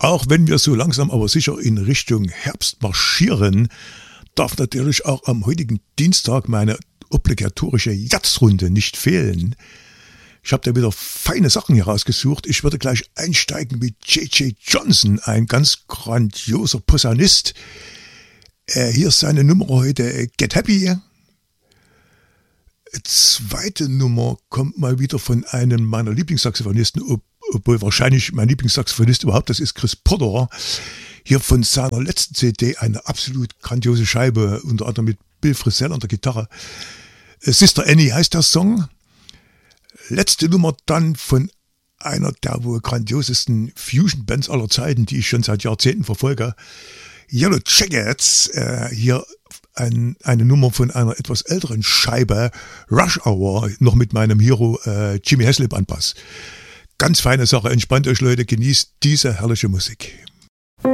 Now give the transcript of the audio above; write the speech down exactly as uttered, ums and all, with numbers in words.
Auch wenn wir so langsam aber sicher in Richtung Herbst marschieren, darf natürlich auch am heutigen Dienstag meine obligatorische Jazzrunde nicht fehlen. Ich habe da wieder feine Sachen hier rausgesucht. Ich würde gleich einsteigen mit J J Johnson, ein ganz grandioser Posaunist. Äh, hier ist seine Nummer heute, Get Happy. Zweite Nummer kommt mal wieder von einem meiner Lieblingssaxophonisten, ob, obwohl wahrscheinlich mein Lieblingssaxophonist überhaupt, das ist Chris Potter. Hier von seiner letzten C D eine absolut grandiose Scheibe, unter anderem mit Bill Frisell an der Gitarre. Sister Annie heißt der Song. Letzte Nummer dann von einer der wohl grandiosesten Fusion-Bands aller Zeiten, die ich schon seit Jahrzehnten verfolge. Yellow Jackets, äh, hier ein, eine Nummer von einer etwas älteren Scheibe, Rush Hour, noch mit meinem Hero äh, Jimmy Haslip an Bass. Ganz feine Sache, entspannt euch Leute, genießt diese herrliche Musik.